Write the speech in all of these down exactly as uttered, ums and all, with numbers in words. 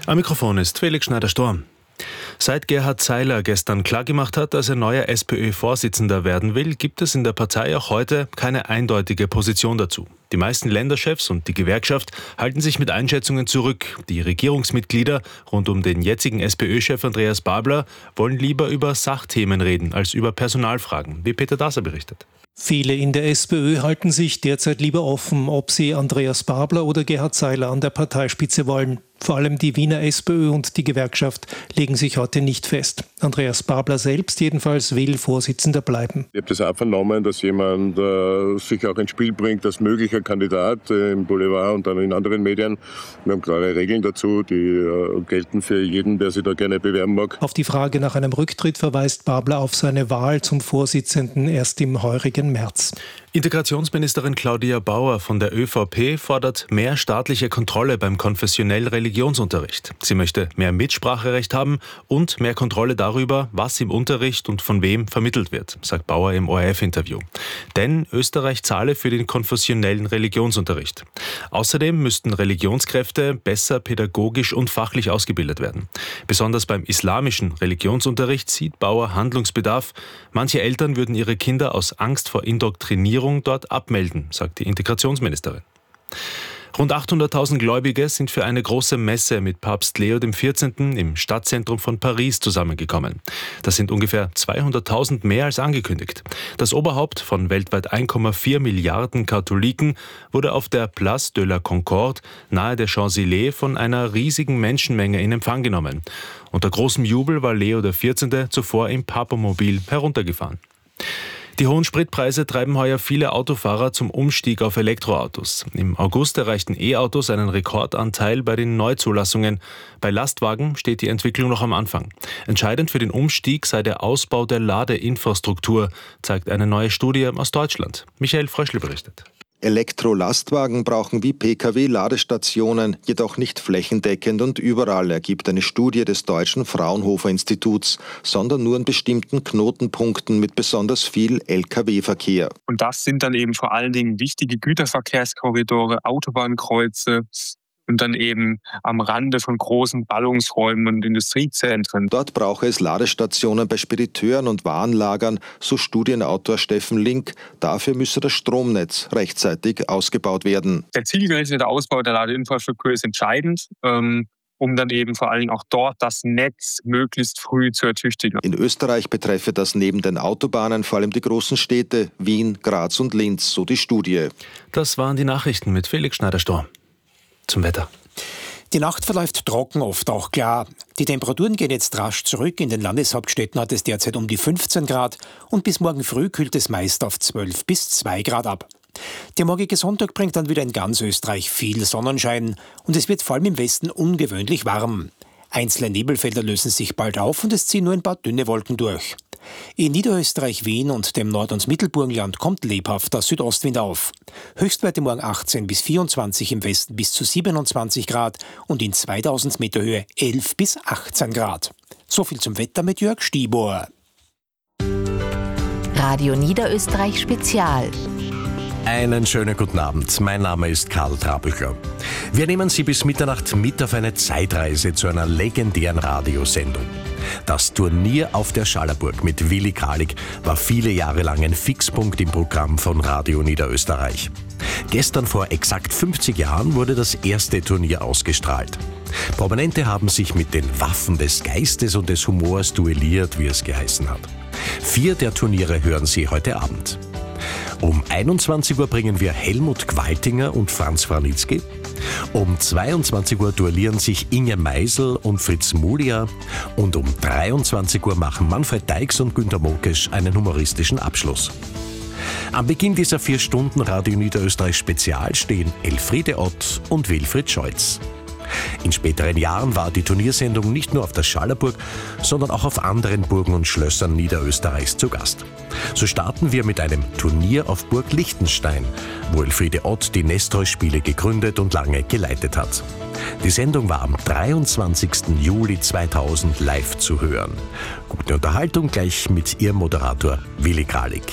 Am Mikrofon ist Felix Schneider-Storm. Seit Gerhard Zeiler gestern klargemacht hat, dass er neuer SPÖ-Vorsitzender werden will, gibt es in der Partei auch heute keine eindeutige Position dazu. Die meisten Länderchefs und die Gewerkschaft halten sich mit Einschätzungen zurück. Die Regierungsmitglieder rund um den jetzigen SPÖ-Chef Andreas Babler wollen lieber über Sachthemen reden als über Personalfragen, wie Peter Dasser berichtet. Viele in der SPÖ halten sich derzeit lieber offen, ob sie Andreas Babler oder Gerhard Zeiler an der Parteispitze wollen. Vor allem die Wiener SPÖ und die Gewerkschaft legen sich heute nicht fest. Andreas Babler selbst jedenfalls will Vorsitzender bleiben. Ich habe das auch vernommen, dass jemand äh, sich auch ins Spiel bringt als möglicher Kandidat äh, im Boulevard und dann in anderen Medien. Wir haben klare Regeln dazu, die äh, gelten für jeden, der sich da gerne bewerben mag. Auf die Frage nach einem Rücktritt verweist Babler auf seine Wahl zum Vorsitzenden erst im heurigen März. Integrationsministerin Claudia Bauer von der ÖVP fordert mehr staatliche Kontrolle beim konfessionellen Religionsunterricht. Sie möchte mehr Mitspracherecht haben und mehr Kontrolle darüber, was im Unterricht und von wem vermittelt wird, sagt Bauer im O R F-Interview. Denn Österreich zahle für den konfessionellen Religionsunterricht. Außerdem müssten Religionskräfte besser pädagogisch und fachlich ausgebildet werden. Besonders beim islamischen Religionsunterricht sieht Bauer Handlungsbedarf. Manche Eltern würden ihre Kinder aus Angst vor Indoktrinierung dort abmelden, sagt die Integrationsministerin. Rund achthunderttausend Gläubige sind für eine große Messe mit Papst Leo der vierzehnte. Im Stadtzentrum von Paris zusammengekommen. Das sind ungefähr zweihunderttausend mehr als angekündigt. Das Oberhaupt von weltweit ein Komma vier Milliarden Katholiken wurde auf der Place de la Concorde nahe der Champs-Élysées von einer riesigen Menschenmenge in Empfang genommen. Unter großem Jubel war Leo der vierzehnte. zuvor im Papamobil heruntergefahren. Die hohen Spritpreise treiben heuer viele Autofahrer zum Umstieg auf Elektroautos. Im August erreichten E-Autos einen Rekordanteil bei den Neuzulassungen. Bei Lastwagen steht die Entwicklung noch am Anfang. Entscheidend für den Umstieg sei der Ausbau der Ladeinfrastruktur, zeigt eine neue Studie aus Deutschland. Michael Fröschle berichtet. Elektrolastwagen brauchen wie Pkw Ladestationen, jedoch nicht flächendeckend und überall, ergibt eine Studie des Deutschen Fraunhofer Instituts, sondern nur an bestimmten Knotenpunkten mit besonders viel L K W-Verkehr. Und das sind dann eben vor allen Dingen wichtige Güterverkehrskorridore, Autobahnkreuze und dann eben am Rande von großen Ballungsräumen und Industriezentren. Dort brauche es Ladestationen bei Spediteuren und Warenlagern, so Studienautor Steffen Link. Dafür müsse das Stromnetz rechtzeitig ausgebaut werden. Der zielgerichtete Ausbau der Ladeinfrastruktur ist entscheidend, ähm, um dann eben vor allem auch dort das Netz möglichst früh zu ertüchtigen. In Österreich betreffe das neben den Autobahnen vor allem die großen Städte Wien, Graz und Linz, so die Studie. Das waren die Nachrichten mit Felix Schneider-Storm. Zum Wetter. Die Nacht verläuft trocken, oft auch klar. Die Temperaturen gehen jetzt rasch zurück. In den Landeshauptstädten hat es derzeit um die fünfzehn Grad und bis morgen früh kühlt es meist auf zwölf bis zwei Grad ab. Der morgige Sonntag bringt dann wieder in ganz Österreich viel Sonnenschein und es wird vor allem im Westen ungewöhnlich warm. Einzelne Nebelfelder lösen sich bald auf und es ziehen nur ein paar dünne Wolken durch. In Niederösterreich, Wien und dem Nord- und Mittelburgenland kommt lebhafter Südostwind auf. Höchstwerte morgen achtzehn bis vierundzwanzig, im Westen bis zu siebenundzwanzig Grad und in zweitausend Meter Höhe elf bis achtzehn Grad. So viel zum Wetter mit Jörg Stibor. Radio Niederösterreich Spezial. Einen schönen guten Abend. Mein Name ist Karl Trabücher. Wir nehmen Sie bis Mitternacht mit auf eine Zeitreise zu einer legendären Radiosendung. Das Turnier auf der Schallerburg mit Willi Kralik war viele Jahre lang ein Fixpunkt im Programm von Radio Niederösterreich. Gestern vor exakt fünfzig Jahren wurde das erste Turnier ausgestrahlt. Prominente haben sich mit den Waffen des Geistes und des Humors duelliert, wie es geheißen hat. Vier der Turniere hören Sie heute Abend. Um einundzwanzig Uhr bringen wir Helmut Gwaltinger und Franz Wranitzky. Um zweiundzwanzig Uhr duellieren sich Inge Meisel und Fritz Mulia. Und um dreiundzwanzig Uhr machen Manfred Deix und Günter Mokesch einen humoristischen Abschluss. Am Beginn dieser vier Stunden Radio Niederösterreich Spezial stehen Elfriede Ott und Wilfried Scholz. In späteren Jahren war die Turniersendung nicht nur auf der Schallerburg, sondern auch auf anderen Burgen und Schlössern Niederösterreichs zu Gast. So starten wir mit einem Turnier auf Burg Liechtenstein, wo Elfriede Ott die Nestroy-Spiele gegründet und lange geleitet hat. Die Sendung war am dreiundzwanzigsten Juli zweitausend live zu hören. Gute Unterhaltung gleich mit ihrem Moderator Willi Kralik.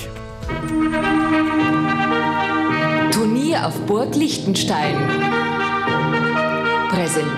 Turnier auf Burg Liechtenstein. Präsentiert